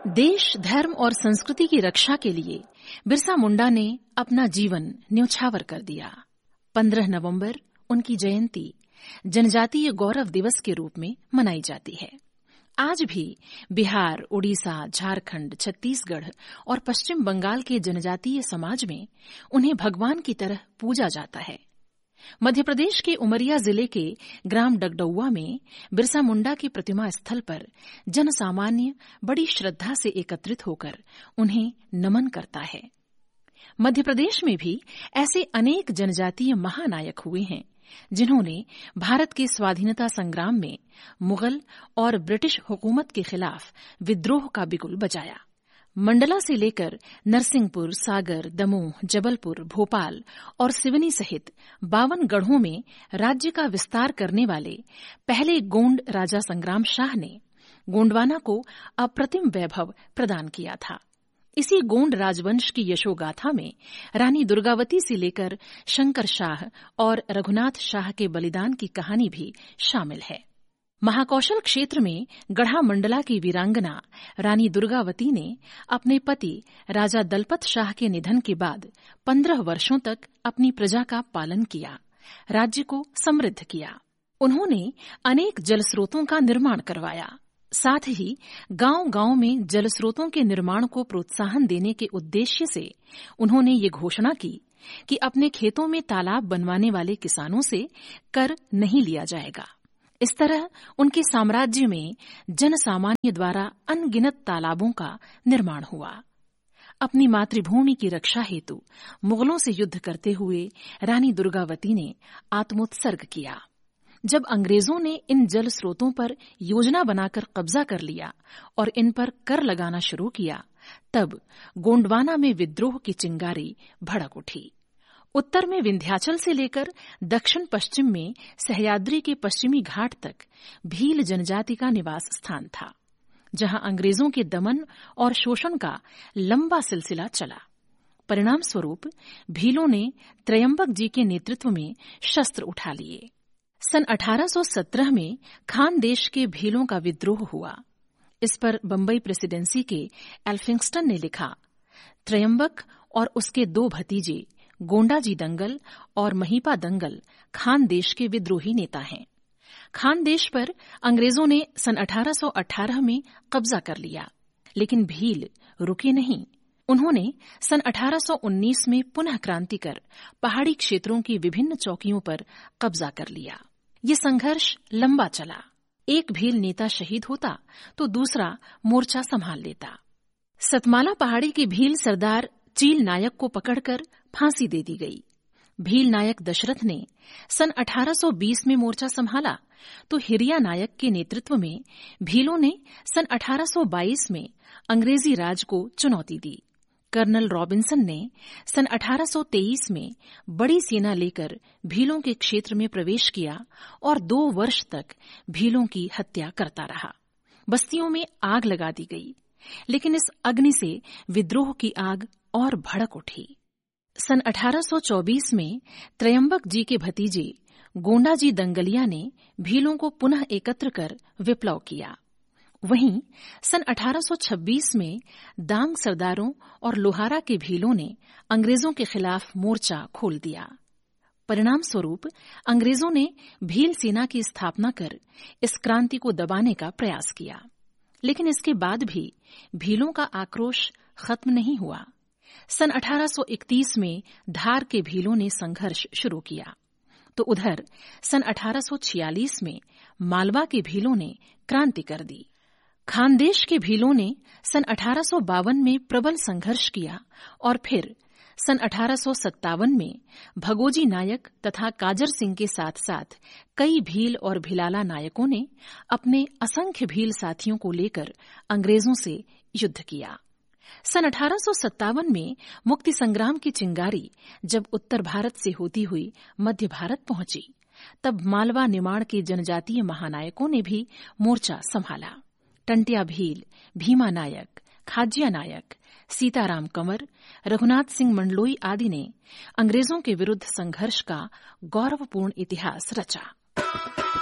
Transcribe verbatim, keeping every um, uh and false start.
देश, धर्म और संस्कृति की रक्षा के लिए बिरसा मुंडा ने अपना जीवन न्यौछावर कर दिया। पंद्रह नवंबर उनकी जयंती जनजातीय गौरव दिवस के रूप में मनाई जाती है। आज भी बिहार, उड़ीसा, झारखंड, छत्तीसगढ़ और पश्चिम बंगाल के जनजातीय समाज में उन्हें भगवान की तरह पूजा जाता है। मध्य प्रदेश के उमरिया जिले के ग्राम डगडउआ में बिरसा मुंडा की प्रतिमा स्थल पर जन सामान्य बड़ी श्रद्धा से एकत्रित होकर उन्हें नमन करता है। मध्य प्रदेश में भी ऐसे अनेक जनजातीय महानायक हुए हैं जिन्होंने भारत के स्वाधीनता संग्राम में मुगल और ब्रिटिश हुकूमत के खिलाफ विद्रोह का बिगुल बजाया। मंडला से लेकर नरसिंहपुर, सागर, दमोह, जबलपुर, भोपाल और सिवनी सहित बावन गढ़ों में राज्य का विस्तार करने वाले पहले गोंड राजा संग्राम शाह ने गोंडवाना को अप्रतिम वैभव प्रदान किया था। इसी गोंड राजवंश की यशोगाथा में रानी दुर्गावती से लेकर शंकर शाह और रघुनाथ शाह के बलिदान की कहानी भी शामिल है। महाकौशल क्षेत्र में गढ़ा मंडला की वीरांगना रानी दुर्गावती ने अपने पति राजा दलपत शाह के निधन के बाद पंद्रह वर्षों तक अपनी प्रजा का पालन किया, राज्य को समृद्ध किया। उन्होंने अनेक जलस्रोतों का निर्माण करवाया। साथ ही गांव-गांव में जलस्रोतों के निर्माण को प्रोत्साहन देने के उद्देश्य से उन्होंने ये घोषणा की कि अपने खेतों में तालाब बनवाने वाले किसानों से कर नहीं लिया जाएगा। इस तरह उनके साम्राज्य में जन सामान्य द्वारा अनगिनत तालाबों का निर्माण हुआ। अपनी मातृभूमि की रक्षा हेतु मुगलों से युद्ध करते हुए रानी दुर्गावती ने आत्मोत्सर्ग किया। जब अंग्रेजों ने इन जल स्रोतों पर योजना बनाकर कब्जा कर लिया और इन पर कर लगाना शुरू किया, तब गोंडवाना में विद्रोह की चिंगारी भड़क उठी। उत्तर में विंध्याचल से लेकर दक्षिण पश्चिम में सह्याद्री के पश्चिमी घाट तक भील जनजाति का निवास स्थान था, जहां अंग्रेजों के दमन और शोषण का लंबा सिलसिला चला। परिणाम स्वरूप भीलों ने त्रयंबक जी के नेतृत्व में शस्त्र उठा लिए। सन अठारह सौ सत्रह में खानदेश के भीलों का विद्रोह हुआ। इस पर बंबई प्रेसिडेंसी के एल्फिंगस्टन ने लिखा, त्रयंबक और उसके दो भतीजे गोंडाजी दंगल और महिपा दंगल खानदेश के विद्रोही नेता हैं। खानदेश पर अंग्रेजों ने सन अठारह सौ अठारह में कब्जा कर लिया, लेकिन भील रुके नहीं। उन्होंने सन अठारह सौ उन्नीस में पुनः क्रांति कर पहाड़ी क्षेत्रों की विभिन्न चौकियों पर कब्जा कर लिया। ये संघर्ष लंबा चला। एक भील नेता शहीद होता तो दूसरा मोर्चा संभाल लेता। सतमाला पहाड़ी के भील सरदार चील नायक को पकड़कर फांसी दे दी गई। भील नायक दशरथ ने सन अठारह सौ बीस में मोर्चा संभाला तो हिरिया नायक के नेतृत्व में भीलों ने सन अठारह सौ बाईस में अंग्रेजी राज को चुनौती दी। कर्नल रॉबिन्सन ने सन अठारह सौ तेईस में बड़ी सेना लेकर भीलों के क्षेत्र में प्रवेश किया और दो वर्ष तक भीलों की हत्या करता रहा। बस्तियों में आग लगा दी गई, लेकिन इस अग्नि से विद्रोह की आग और भड़क उठी। सन अठारह सौ चौबीस में त्रयंबक जी के भतीजे गोंडाजी दंगलिया ने भीलों को पुनः एकत्र कर विप्लव किया। वहीं सन अठारह सौ छब्बीस में दांग सरदारों और लोहारा के भीलों ने अंग्रेजों के खिलाफ मोर्चा खोल दिया। परिणाम स्वरूप अंग्रेजों ने भील सेना की स्थापना कर इस क्रांति को दबाने का प्रयास किया, लेकिन इसके बाद भी भीलों का आक्रोश खत्म नहीं हुआ। सन अठारह सौ इकतीस में धार के भीलों ने संघर्ष शुरू किया, तो उधर सन अठारह सौ छियालीस में मालवा के भीलों ने क्रांति कर दी। खानदेश के भीलों ने सन अठारह सौ बावन में प्रबल संघर्ष किया और फिर सन अठारह सौ सत्तावन में भगोजी नायक तथा काजर सिंह के साथ साथ कई भील और भिलाला नायकों ने अपने असंख्य भील साथियों को लेकर अंग्रेजों से युद्ध किया। सन अठारह सौ सत्तावन में मुक्ति संग्राम की चिंगारी जब उत्तर भारत से होती हुई मध्य भारत पहुंची, तब मालवा निमाड़ के जनजातीय महानायकों ने भी मोर्चा संभाला। टंटिया भील, भीमा नायक, खाजिया नायक, सीताराम कंवर, रघुनाथ सिंह मंडलोई आदि ने अंग्रेजों के विरुद्ध संघर्ष का गौरवपूर्ण इतिहास रचा।